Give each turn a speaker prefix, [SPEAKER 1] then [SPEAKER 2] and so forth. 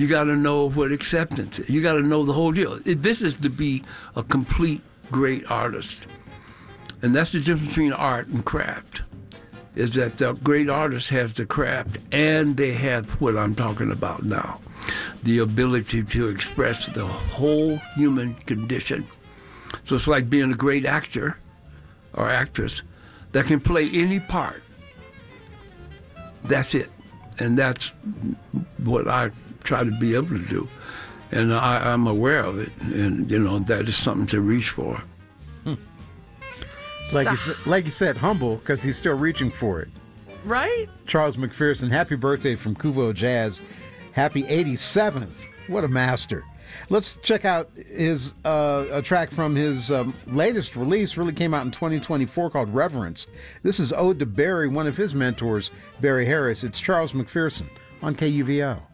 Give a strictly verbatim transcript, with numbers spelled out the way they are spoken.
[SPEAKER 1] You got to know what acceptance is. You got to know the whole deal. It, this is to be a complete great artist. And that's the difference between art and craft, is that the great artist has the craft and they have what I'm talking about now, the ability to express the whole human condition. So it's like being a great actor or actress that can play any part. That's it. And that's what I try to be able to do. And I, I'm aware of it. And, you know, that is something to reach for.
[SPEAKER 2] Hmm. Like you, like you said, humble, because he's still reaching for it.
[SPEAKER 3] Right?
[SPEAKER 2] Charles McPherson, happy birthday from Kuvo Jazz. Happy eighty-seventh. What a master. Let's check out his uh, a track from his um, latest release, really came out in twenty twenty-four, called Reverence. This is Ode to Barry, one of his mentors, Barry Harris. It's Charles McPherson on K U V O.